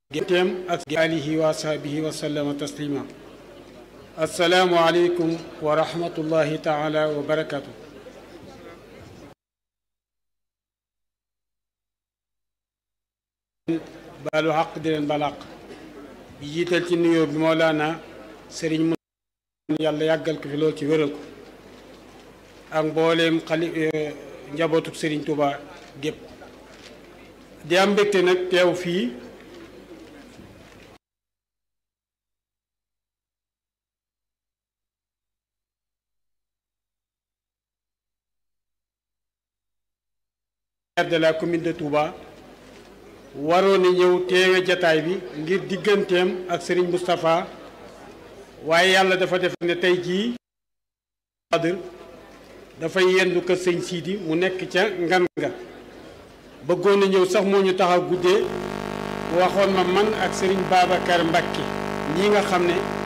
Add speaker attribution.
Speaker 1: génteem ak alihi wa sahbihi wa sallama taslima. assalaamu aleykum wa rahmatullahi taala wa barakatu. baalu xaq di leen balaq bi jiital ci nuyoo bi Mawlaana Sëriñ mu yàlla yàggal ko fi lool ci wéral ko ak mbooleem njabootuk Sëriñ Tuuba gépp di am mbégte nag teew fii de la commune de Touba waroon a ñëw teewe jataay bi ngir digganteem ak Serigne Moustapha waaye yàlla dafa def ne tey jii dafay yendu kër sëñ Sidi mu nekk ca ngan nga bëggoon a ñëw sax moo ñu tax a guddee waxoon ma man ak Serigne Babacar Mbacké ñi nga xam ne